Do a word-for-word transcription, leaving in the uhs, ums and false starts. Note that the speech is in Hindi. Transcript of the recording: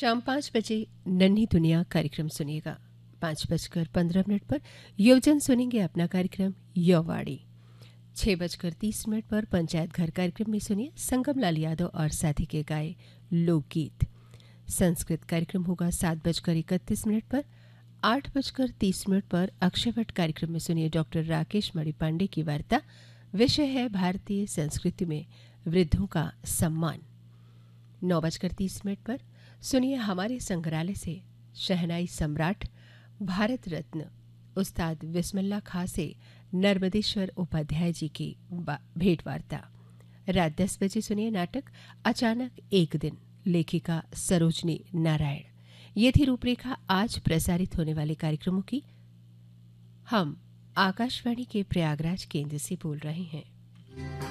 शाम पाँच बजे नन्ही दुनिया कार्यक्रम सुनिएगा। पाँच बजकर पंद्रह मिनट पर युवजन सुनेंगे अपना कार्यक्रम यौवाड़ी। छः बजकर तीस मिनट पर पंचायत घर कार्यक्रम में सुनिए संगम लाल यादव और साथी के गाए लोकगीत। संस्कृत कार्यक्रम होगा सात बजकर इकतीस मिनट पर। आठ बजकर तीस मिनट पर अक्षयवट कार्यक्रम में सुनिए डॉक्टर राकेश मणि पांडे की वार्ता। विषय है भारतीय संस्कृति में वृद्धों का सम्मान। नौ बजकर तीस मिनट पर सुनिए हमारे संग्रहालय से शहनाई सम्राट भारत रत्न उस्ताद बिस्मिल्लाह खां से नर्मदेश्वर उपाध्याय जी की भेंट वार्ता। रात दस बजे सुनिए नाटक अचानक एक दिन, लेखिका सरोजनी नारायण। ये थी रूपरेखा आज प्रसारित होने वाले कार्यक्रमों की। हम आकाशवाणी के प्रयागराज केंद्र से बोल रहे हैं।